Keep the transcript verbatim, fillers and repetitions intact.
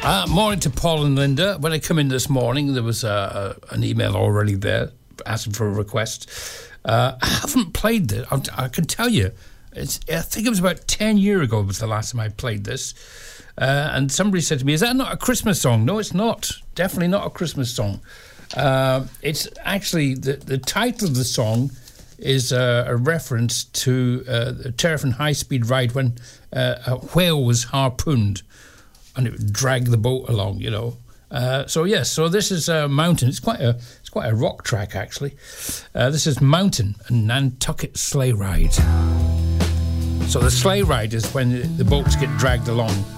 Uh, morning to Paul and Linda. When I come in this morning, there was uh, a, an email already there asking for a request. Uh, I haven't played this. I, I can tell you, it's, I think it was about ten years ago was the last time I played this. Uh, and somebody said to me, is that not a Christmas song? No, it's not. Definitely not a Christmas song. Uh, it's actually, the, the title of the song is uh, a reference to uh, a terrifying high-speed ride when uh, a whale was harpooned and it would drag the boat along, you know. Uh, so, yes, so this is uh, Mountain. It's quite a it's quite a rock track, actually. Uh, this is Mountain, a Nantucket sleigh ride. So the sleigh ride is when the boats get dragged along.